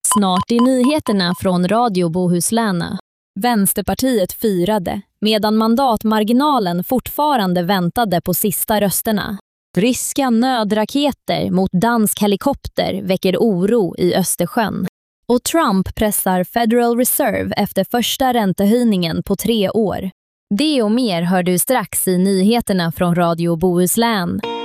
Snart i nyheterna från Radio Bohuslän. Vänsterpartiet firade, medan mandatmarginalen fortfarande väntade på sista rösterna. Ryska nödraketer mot dansk helikopter väcker oro i Östersjön. Och Trump pressar Federal Reserve efter första räntehöjningen på 3 år. Det och mer hör du strax i nyheterna från Radio Bohuslän.